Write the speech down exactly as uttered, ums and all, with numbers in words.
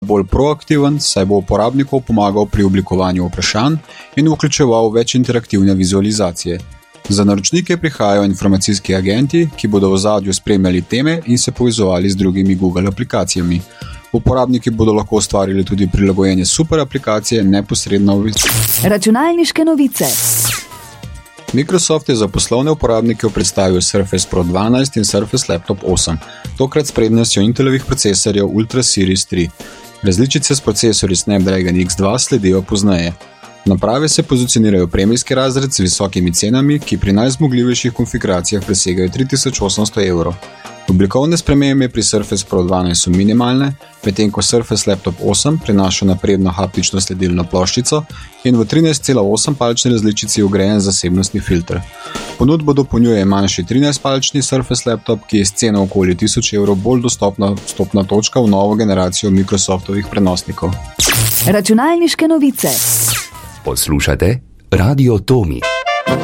bolj proaktiven, saj bo uporabnikov pomagal pri oblikovanju vprašanj in vključeval več interaktivne vizualizacije. Za naročnike prihajajo informacijski agenti, ki bodo v ozadju spremljali teme in se povezovali z drugimi Google aplikacijami. Uporabniki bodo lahko ustvarili tudi prilagojenje super aplikacije neposredno v... Računalniške novice. Microsoft je za poslovne uporabnike predstavil Surface Pro dvanajst in Surface Laptop osem, tokrat s prednostjo Intelovih procesorjev Ultra Series tri. Različice s procesorji Snapdragon X dva sledijo pozneje. Naprave se pozicionirajo premijski razred z visokimi cenami, ki pri najzmogljivejših konfiguracijah presegajo tri tisoč osemsto evrov. Oblikovne spremembe pri Surface Pro dvanajst so minimalne, medtem ko Surface Laptop osem prinaša napredno haptično sledilno ploščico in v trinajst cela osem palčni različici vgrajen zasebnostni filter. Ponudbo dopolnjuje manjši trinajstpalčni Surface Laptop, ki je s ceno okoli tisoč evrov bolj dostopna vstopna točka v novo generacijo Microsoftovih prenosnikov. Računalniške novice. Poslušate Radio Tomi.